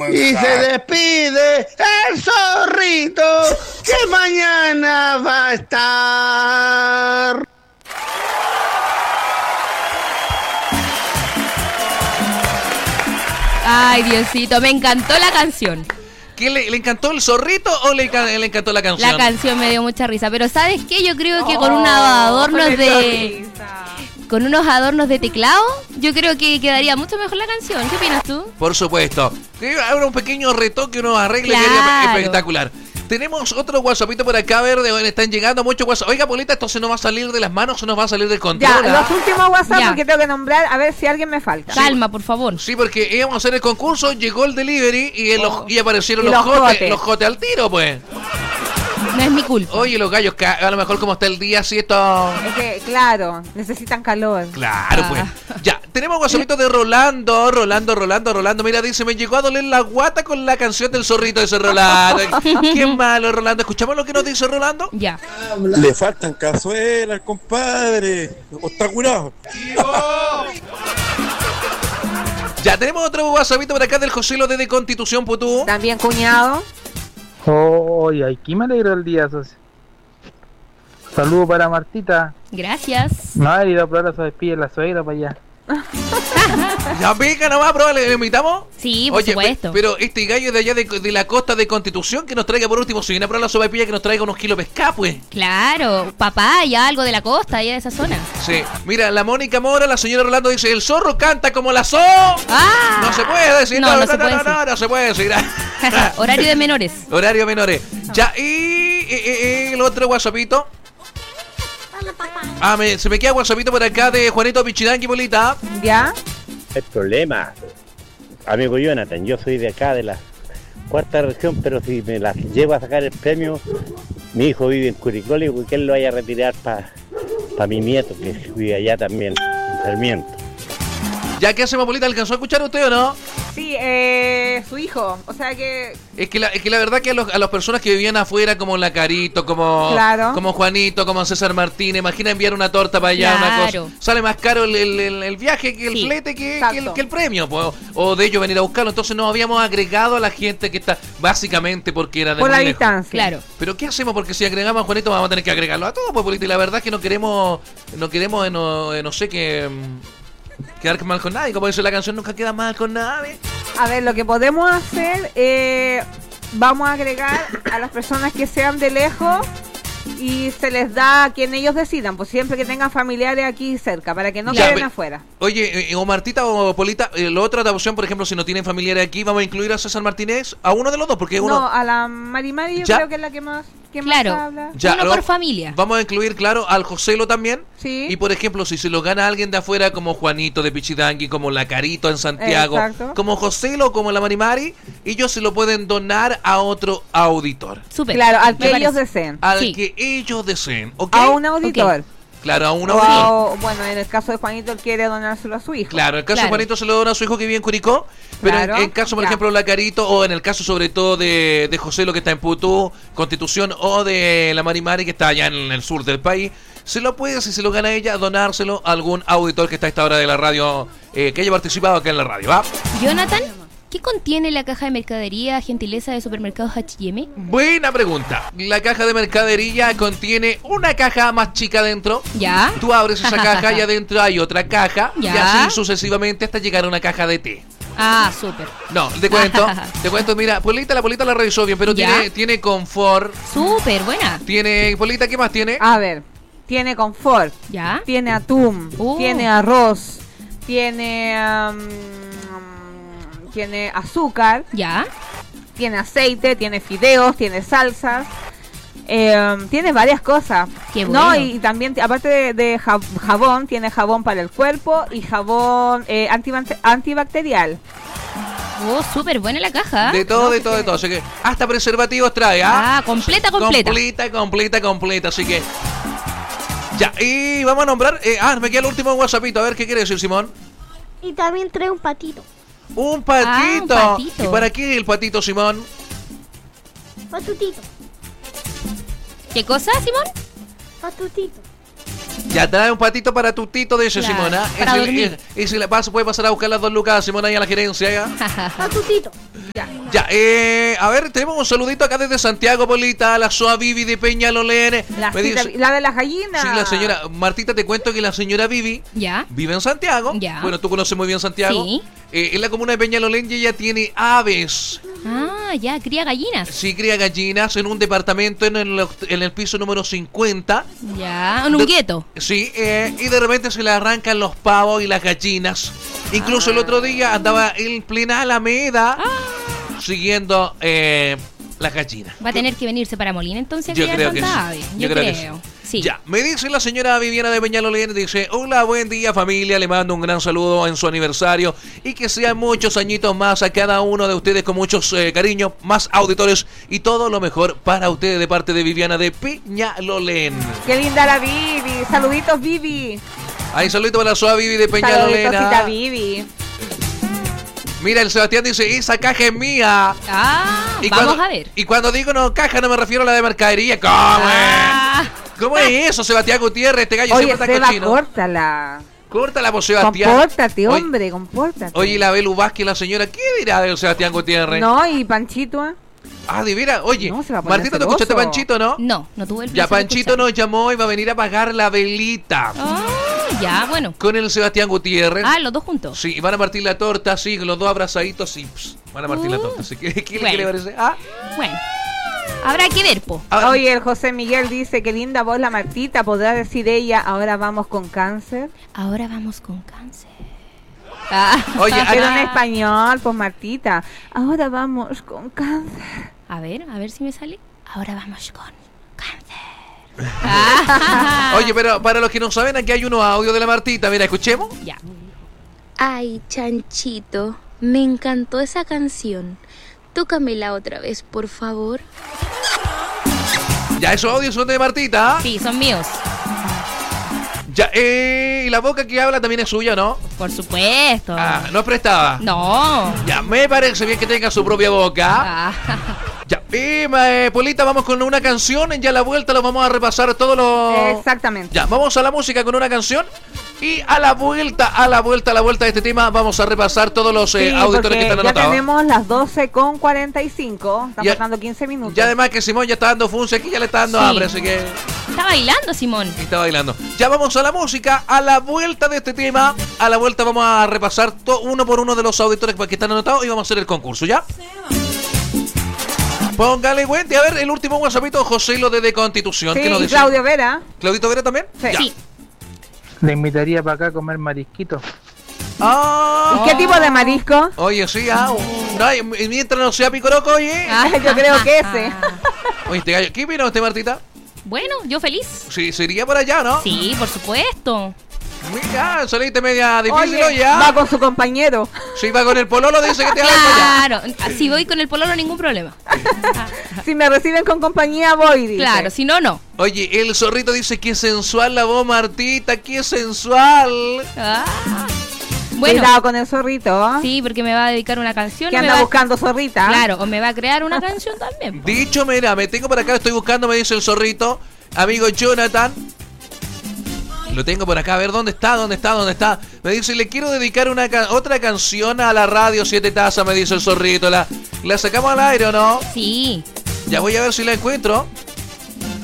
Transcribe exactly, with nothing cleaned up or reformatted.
Y se despide el zorrito que mañana va a estar. Ay, Diosito, me encantó la canción. ¿Qué le, le encantó el zorrito o le, le encantó la canción? La canción me dio mucha risa, pero ¿sabes qué? Yo creo que con unos adornos de... Con unos adornos de teclado, yo creo que quedaría mucho mejor la canción. ¿Qué opinas tú? Por supuesto. Ahora un pequeño retoque, unos arreglos, claro. Que espectacular. Tenemos otro WhatsAppito por acá, verde. Bueno, están llegando muchos WhatsApp. Oiga, Polita, ¿esto se nos va a salir de las manos o nos va a salir del control? Ya, los últimos WhatsApp ya. Porque tengo que nombrar, a ver si alguien me falta. Calma, por favor. Sí, porque íbamos a hacer el concurso, llegó el delivery y, el, oh. y aparecieron y los, los jotes, los jotes al tiro, pues. No es mi culpa. Oye, los gallos, a lo mejor como está el día, así esto... Es que, claro, necesitan calor. Claro, ah. pues. Ya, tenemos un WhatsAppito de Rolando, Rolando, Rolando, Rolando. Mira, dice, me llegó a doler la guata con la canción del zorrito de ese Rolando. Qué malo, Rolando. ¿Escuchamos lo que nos dice Rolando? Ya. Le faltan cazuelas, compadre. ¿O está curado? Ya, tenemos otro WhatsAppito por acá del Joselo de Constitución, Putú. También cuñado. Oh, y aquí me alegro el día, socio. Saludos para Martita. Gracias. No ha ido a probar a su despide la suegra para allá. Ya venga nomás, prueba, ¿le invitamos? Sí, por Oye, supuesto. Pe pero este gallo de allá de, de la costa de Constitución, que nos traiga por último, si viene a probar la sopaipilla, que nos traiga unos kilos de pescado, pues. Claro, papaya, algo de la costa, allá de esa zona. Sí, mira, la Mónica Mora, la señora Rolando dice, el zorro canta como la so. ¡Ah! No se puede decir, no, no, no, no, se no, puede no, no, no, no se puede decir. Horario de menores. Horario menores. Ya, y, y, y, y el otro WhatsAppito. Ah, me, se me queda WhatsAppito por acá de Juanito Pichidanqui, Polita. ¿Ya? El problema, amigo Jonathan, yo soy de acá, de la cuarta región, pero si me la llevo a sacar el premio, mi hijo vive en Curicó, y que él lo vaya a retirar para pa mi nieto, que vive allá también, en Sarmiento. ¿Ya qué hacemos, Polita? ¿Alcanzó a escuchar usted o no? Sí, eh, su hijo, o sea que... Es que la, es que la verdad que a, los, a las personas que vivían afuera, como la Carito, como, claro. como Juanito, como César Martínez, imagina enviar una torta para allá, claro. una cosa. Sale más caro el, el, el, el viaje que el sí, flete que, que, el, que el premio, pues, o de ellos venir a buscarlo. Entonces nos habíamos agregado a la gente que está, básicamente porque era de por la lejos. distancia. Claro. Pero ¿qué hacemos? Porque si agregamos a Juanito vamos a tener que agregarlo a todos, pues, Polita. Y la verdad es que no queremos, no queremos, no, no sé qué... quedar mal con nadie, como dice la canción, nunca queda mal con nadie. A ver, lo que podemos hacer, eh, vamos a agregar a las personas que sean de lejos y se les da a quien ellos decidan, pues siempre que tengan familiares aquí cerca, para que no ya, queden me, afuera. Oye, eh, o Martita o Polita, eh, la otra opción, por ejemplo, si no tienen familiares aquí, vamos a incluir a César Martínez, a uno de los dos, porque uno... No, a la Mari Mari yo ya. creo que es la que más... Claro, habla. Ya, uno lo, por familia. Vamos a incluir, claro, al Joselo también. Sí. Y por ejemplo, si se lo gana alguien de afuera, como Juanito de Pichidangui, como la Carito en Santiago, exacto. como Joselo, como la Marimari, ellos se lo pueden donar a otro auditor. Súper. Claro, al que Me ellos parece. deseen. Al sí. que ellos deseen, ¿okay? A un auditor. Okay. Claro, a un o auditor. a, bueno, en el caso de Juanito, él quiere donárselo a su hijo. Claro, en el caso claro. de Juanito se lo dona a su hijo que vive en Curicó, pero claro, en, en caso, por ya. ejemplo, de la Carito, o en el caso sobre todo de, de José, lo que está en Putú, Constitución, o de la Marimari, que está allá en el sur del país, se lo puede, si se lo gana ella, donárselo a algún auditor que está a esta hora de la radio, eh, que haya participado acá en la radio, ¿va? Jonathan, ¿qué contiene la caja de mercadería gentileza de supermercados H y M? Buena pregunta. La caja de mercadería contiene una caja más chica adentro. Ya. Tú abres esa caja y adentro hay otra caja. Ya. Y así sucesivamente hasta llegar a una caja de té. Ah, súper. No, te cuento, te cuento, mira, Polita, la Polita la revisó bien, pero ¿Ya? tiene, tiene confort. Súper, buena. Tiene, Polita, ¿qué más tiene? A ver, tiene confort. ¿Ya? Tiene atún. Uh. Tiene arroz. Tiene... Um, tiene azúcar, ¿Ya? tiene aceite, tiene fideos, tiene salsas, eh, tiene varias cosas. Qué bueno. No, y, y también, aparte de, de jabón, tiene jabón para el cuerpo y jabón eh, antibacterial. Oh, súper buena la caja. De todo, No, de sí todo, de tiene. todo. Así que hasta preservativos trae, ¿ah? Ah, completa, completa. Completa, completa, completa. Así que... Ya, y vamos a nombrar... Eh, ah, me queda el último WhatsAppito. A ver, ¿qué quiere decir, Simón? Y también trae un patito. Un patito. Ah, un patito. ¿Y para qué el patito, Simón? Patutito. ¿Qué cosa, Simón? Patutito. Ya trae un patito para tu tito de ese, Claro, Simón, ¿ah? para Y si- dormir. Y, y si le pasa, puede pasar a buscar las dos lucas, Simón, ahí a la gerencia, ¿ya? Patutito. Ya. Ya, eh, a ver, tenemos un saludito acá desde Santiago, Polita, la Soa Vivi de Peñalolén. La, Me cita- dice- la de las gallinas. Sí, la señora Martita, te cuento que la señora Vivi Ya. vive en Santiago. Ya. Bueno, tú conoces muy bien Santiago. Sí. Eh, en la comuna de Peñalolén y ella tiene aves. Ah, ya, cría gallinas. Sí, cría gallinas en un departamento en el, oct- en el piso número cincuenta. Ya, en un De- gueto. Sí, eh, y de repente se le arrancan los pavos y las gallinas. Incluso el otro día andaba en plena Alameda siguiendo eh, las gallinas. Va a tener que venirse para Molina entonces a Yo criar creo que tanta sí. ave. Yo Yo, creo que creo. Sí. Ya, me dice la señora Viviana de Peñalolén, dice, hola, buen día familia, le mando un gran saludo en su aniversario y que sean muchos añitos más a cada uno de ustedes con muchos eh, cariños, más auditores y todo lo mejor para ustedes de parte de Viviana de Peñalolén. Qué linda la Vivi. Saluditos, Vivi. Ahí saludito para la Soa Vivi de Saluditos, Peñalolén. tita ah. Vivi. Mira, el Sebastián dice, esa caja es mía. Ah, Y vamos cuando, a ver. Y cuando digo no caja no me refiero a la de mercadería. ¿Cómo Ah, es? ¿Cómo es eso, Sebastián Gutiérrez? Este gallo Oye, siempre está Seba, cochino. córtala. Córtala, pues, Sebastián. Compórtate, Oye, hombre, compórtate. Oye, la Belu Vázquez, la señora, ¿qué dirá del Sebastián Gutiérrez? No, y Panchito, ¿eh? Ah, de veras, oye, No, se va a poner Martita, ¿te escuchaste celoso. Panchito, no? no, no tuve el Ya, placer de Panchito escuchar. nos llamó y va a venir a apagar la velita Ah, ya, bueno. con el Sebastián Gutiérrez. Ah, los dos juntos. Sí, y van a partir la torta, sí, los dos abrazaditos y pss, van a partir la Uh. torta. Así que, ¿qué, qué Bueno. le parece? Ah, Bueno, habrá que ver, po. ah, Oye, el José Miguel dice, qué linda voz la Martita, podrá decir ella, ahora vamos con cáncer. Ahora vamos con cáncer. Ah. Oye, Pero en Ana- español, pues Martita, ahora vamos con cáncer. A ver, a ver si me sale. Ahora vamos con cáncer. Ah. Oye, pero para los que no saben, aquí hay unos audios de la Martita. Mira, escuchemos. Ya. Ay, Chanchito, me encantó esa canción. Tócamela otra vez, por favor. Ya, esos audios son de Martita. Sí, son míos. Ya, eh, y la boca que habla también es suya, ¿no? Por supuesto. Ah, no es prestada. No. Ya, me parece bien que tenga su propia boca. Ah. Ya, y, eh, Polita, vamos con una canción. Ya a la vuelta lo vamos a repasar todo lo... Exactamente. Ya, vamos a la música con una canción. Y a la vuelta, a la vuelta, a la vuelta de este tema, vamos a repasar todos los eh, Sí, auditores porque que están ya anotados. tenemos las doce con cuarenta y cinco, están Ya- pasando quince minutos. Y además que Simón ya está dando función aquí, ya le está dando Sí. hambre, así que... Está bailando, Simón. Y está bailando. Ya vamos a la música, a la vuelta de este tema. A la vuelta vamos a repasar to- uno por uno de los auditores que están anotados y vamos a hacer el concurso, ¿ya? Póngale cuente, a ver, el último WhatsAppito, José lo de, de Constitución. Sí, ¿Qué nos y dice? Claudio Vera. ¿Claudito Vera también? Sí. Ya. Sí. Le invitaría para acá a comer marisquito. Ah, ¿Y qué tipo de marisco? Oye, sí, ah, no, y mientras no sea picoroco, oye. Ah, yo creo que ese. Oye, este gallo, ¿qué vino usted, Martita? Bueno, yo feliz. Sí, sería por allá, ¿no? Sí, por supuesto. Mira, saliste media difícil, Oye, oye. ah. va con su compañero. Si va con el pololo, dice que te va a Claro, si voy con el pololo, ningún problema. Si me reciben con compañía, voy, dice. Claro, si no, no. Oye, el zorrito dice que sensual la voz, Martita, que sensual. Ah. Bueno, Cuidado con el zorrito. ¿eh? sí, porque me va a dedicar una canción. Que o me anda va- buscando zorrita. Claro, o me va a crear una canción también. po. Dicho, mira, me tengo por acá, estoy buscando, me dice el zorrito. Amigo Jonathan. Lo tengo por acá, a ver, ¿dónde está? ¿Dónde está? ¿Dónde está? Me dice, le quiero dedicar una ca- otra canción a la radio Siete Tazas, me dice el zorrito. ¿La, ¿La sacamos al aire o no? Sí. Ya voy a ver si la encuentro.